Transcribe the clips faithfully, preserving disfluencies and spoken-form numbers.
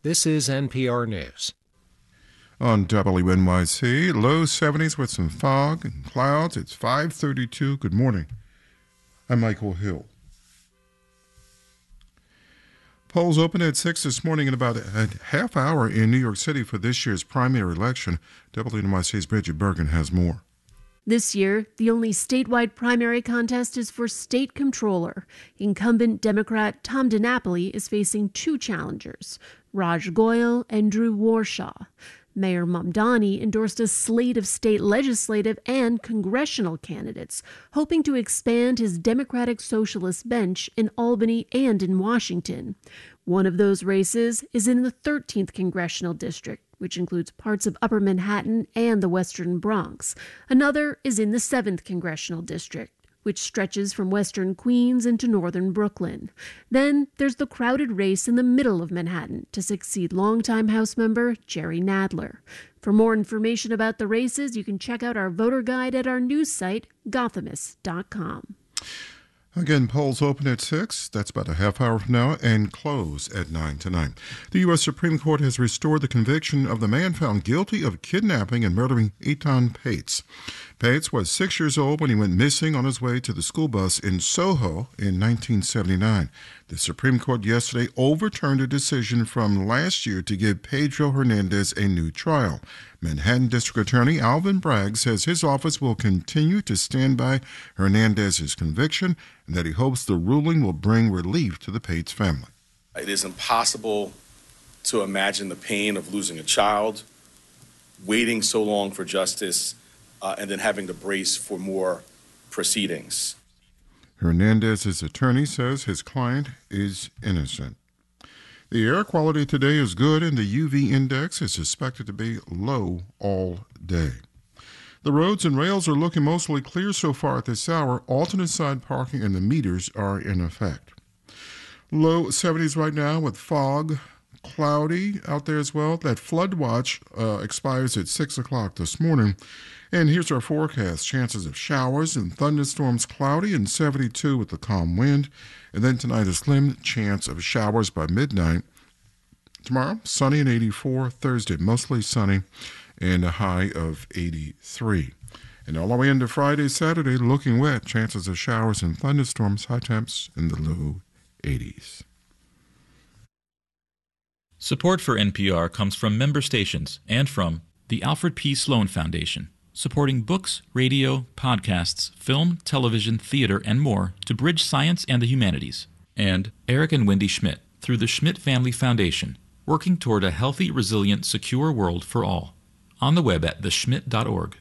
This is N P R News. On W N Y C, low seventies with some fog and clouds. It's five thirty-two. Good morning. I'm Michael Hill. Polls open at six this morning in about a half hour in New York City for this year's primary election. W N Y C's Bridget Bergen has more. This year, the only statewide primary contest is for state comptroller. Incumbent Democrat Tom DiNapoli is facing two challengers, Raj Goyal and Drew Warshaw. Mayor Mamdani endorsed a slate of state legislative and congressional candidates, hoping to expand his Democratic Socialist bench in Albany and in Washington. One of those races is in the thirteenth Congressional District, which includes parts of Upper Manhattan and the Western Bronx. Another is in the seventh Congressional District, which stretches from western Queens into northern Brooklyn. Then there's the crowded race in the middle of Manhattan to succeed longtime House member Jerry Nadler. For more information about the races, you can check out our voter guide at our news site, Gothamist dot com. Again, polls open at six, that's about a half hour from now, and close at nine tonight. The U S Supreme Court has restored the conviction of the man found guilty of kidnapping and murdering Etan Pates. Pates was six years old when he went missing on his way to the school bus in Soho in nineteen seventy-nine. The Supreme Court yesterday overturned a decision from last year to give Pedro Hernandez a new trial. Manhattan District Attorney Alvin Bragg says his office will continue to stand by Hernandez's conviction and that he hopes the ruling will bring relief to the Pates family. It is impossible to imagine the pain of losing a child, waiting so long for justice, uh, and then having to brace for more proceedings. Hernandez's attorney says his client is innocent. The air quality today is good, and the U V index is expected to be low all day. The roads and rails are looking mostly clear so far at this hour. Alternate side parking and the meters are in effect. Low seventies right now with fog, cloudy out there as well. That flood watch uh, expires at six o'clock this morning. And here's our forecast. Chances of showers and thunderstorms cloudy and seventy-two with the calm wind. And then tonight a slim chance of showers by midnight. Tomorrow, sunny and eighty-four. Thursday, mostly sunny and a high of eighty-three. And all the way into Friday, Saturday, looking wet. Chances of showers and thunderstorms, high temps in the low eighties. Support for N P R comes from member stations and from the Alfred P. Sloan Foundation, supporting books, radio, podcasts, film, television, theater, and more to bridge science and the humanities. And Eric and Wendy Schmidt through the Schmidt Family Foundation, working toward a healthy, resilient, secure world for all. On the web at the schmidt dot org.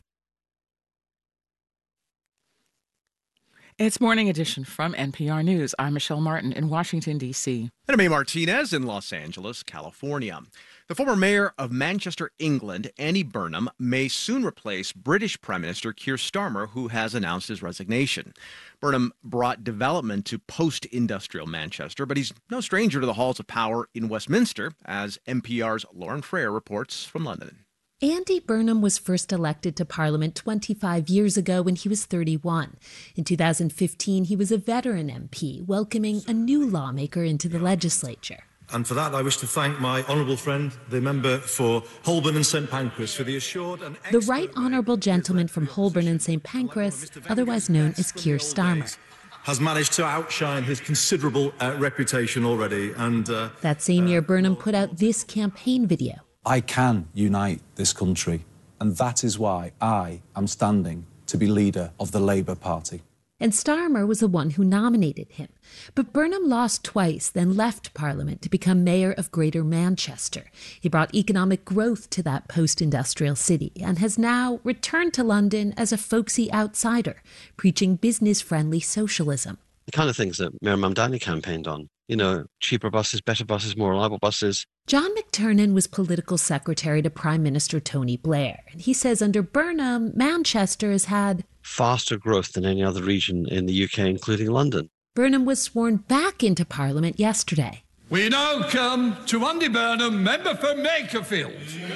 It's Morning Edition from N P R News. I'm Michelle Martin in Washington, D C And I'm A. Martinez in Los Angeles, California. The former mayor of Manchester, England, Andy Burnham, may soon replace British Prime Minister Keir Starmer, who has announced his resignation. Burnham brought development to post-industrial Manchester, but he's no stranger to the halls of power in Westminster, as N P R's Lauren Frere reports from London. Andy Burnham was first elected to Parliament twenty-five years ago when he was thirty-one. In two thousand fifteen, he was a veteran M P, welcoming a new lawmaker into the legislature. And for that, I wish to thank my honourable friend, the member for Holborn and St Pancras, for the assured and The right honourable gentleman from Holborn and St Pancras, otherwise known as Keir Starmer, has managed to outshine his considerable uh, reputation already. And uh, that same year, Burnham put out this campaign video. I can unite this country, and that is why I am standing to be leader of the Labour Party. And Starmer was the one who nominated him. But Burnham lost twice, then left Parliament to become mayor of Greater Manchester. He brought economic growth to that post-industrial city and has now returned to London as a folksy outsider, preaching business-friendly socialism. The kind of things that Mayor Mamdani campaigned on. You know, cheaper buses, better buses, more reliable buses. John McTernan was political secretary to Prime Minister Tony Blair, and he says under Burnham, Manchester has had faster growth than any other region in the U K, including London. Burnham was sworn back into Parliament yesterday. We now come to Andy Burnham, member for Makerfield.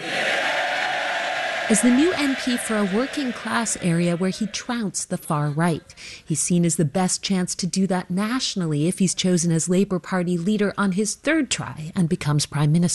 As the new M P for a working-class area where he trounced the far right. He's seen as the best chance to do that nationally if he's chosen as Labour Party leader on his third try and becomes Prime Minister.